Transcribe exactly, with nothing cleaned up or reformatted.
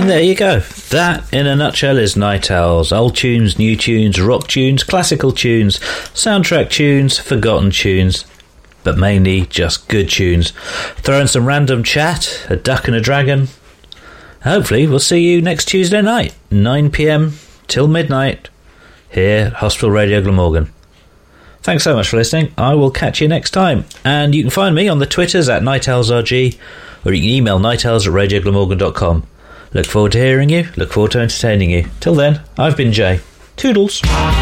And there you go. That, in a nutshell, is Night Owls. Old tunes, new tunes, rock tunes, classical tunes, soundtrack tunes, forgotten tunes, but mainly just good tunes. Throw in some random chat, a duck and a dragon. Hopefully we'll see you next Tuesday night, nine p.m. till midnight, here at Hospital Radio Glamorgan. Thanks so much for listening. I will catch you next time. And you can find me on the Twitters at Night Owls R G, or you can email nightowls at radio glamorgan dot com. Look forward to hearing you. Look forward to entertaining you. Till then, I've been Jay. Toodles.